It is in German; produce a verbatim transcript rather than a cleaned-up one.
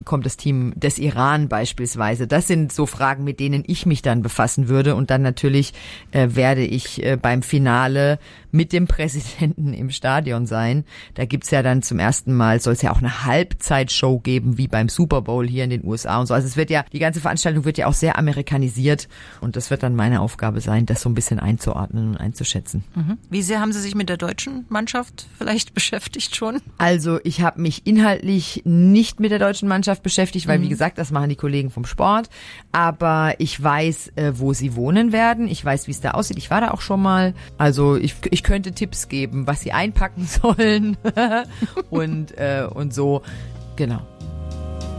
kommt das Team des Iran beispielsweise? Das sind so Fragen, mit denen ich mich dann befassen würde. Und dann natürlich äh, werde ich äh, beim Finale mit dem Präsidenten im Stadion sein. Da gibt's ja dann zum ersten Mal, soll es ja auch eine Halbzeitshow geben, wie beim Super Bowl hier in den U S A und so. Also es wird ja, die ganze Veranstaltung wird ja auch sehr amerikanisiert und das wird dann meine Aufgabe sein, das so ein bisschen einzuordnen und einzuschätzen. Mhm. Wie sehr haben Sie sich mit der deutschen Mannschaft vielleicht beschäftigt schon? Also ich habe mich inhaltlich nicht mit der deutschen Mannschaft beschäftigt, weil mhm. wie gesagt, das machen die Kollegen vom Sport. Aber ich weiß, äh, wo sie wohnen werden. Ich weiß, wie es da aussieht. Ich war da auch schon mal. Also ich, ich könnte Tipps geben, was sie einpacken sollen und, äh, und so. Genau.